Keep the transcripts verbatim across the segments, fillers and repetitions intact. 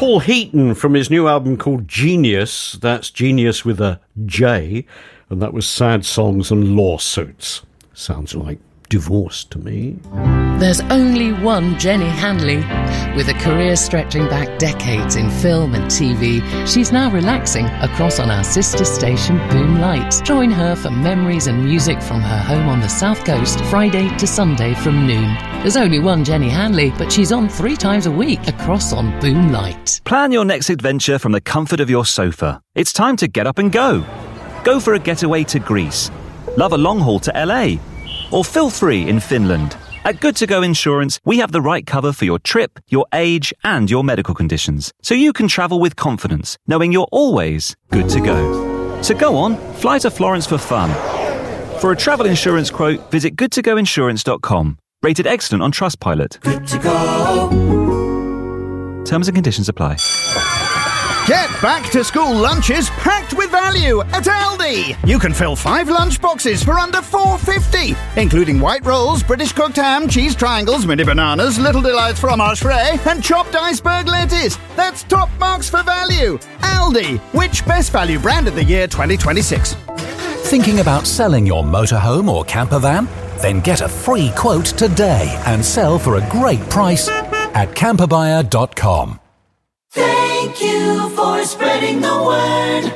Paul Heaton from his new album called Genius. That's Genius with a J. And that was Sad Songs and Lawsuits. Sounds like divorce to me. There's only one Jenny Hanley. With a career stretching back decades in film and T V, she's now relaxing across on our sister station Boom Light. Join her for memories and music from her home on the South Coast, Friday to Sunday from noon. There's only one Jenny Hanley, but she's on three times a week across on Boom Light. Plan your next adventure from the comfort of your sofa. It's time to get up and go. Go for a getaway to Greece. Love a long haul to L A. Or feel free in Finland. At Good To Go Insurance, we have the right cover for your trip, your age, and your medical conditions, so you can travel with confidence, knowing you're always good to go. So go on, fly to Florence for fun. For a travel insurance quote, visit good to go insurance dot com. Rated excellent on Trustpilot. Good to go. Terms and conditions apply. Get back to school lunches packed with value at Aldi. You can fill five lunch boxes for under four pounds fifty, including white rolls, British cooked ham, cheese triangles, mini bananas, little delights fromage frais, and chopped iceberg lettuce. That's top marks for value. Aldi, which best value brand of the year twenty twenty-six? Thinking about selling your motorhome or camper van? Then get a free quote today and sell for a great price at camper buyer dot com. Thank you for spreading the word.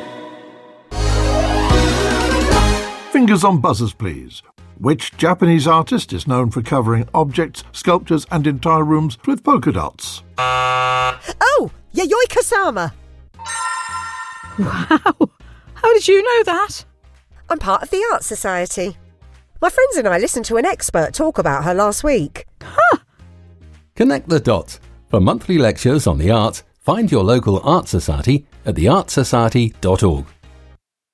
Fingers on buzzers, please. Which Japanese artist is known for covering objects, sculptures and entire rooms with polka dots? Oh, Yayoi Kusama. Wow. How did you know that? I'm part of the Art Society. My friends and I listened to an expert talk about her last week. Huh. Connect the dots. For monthly lectures on the arts, find your local art society at the art society dot org.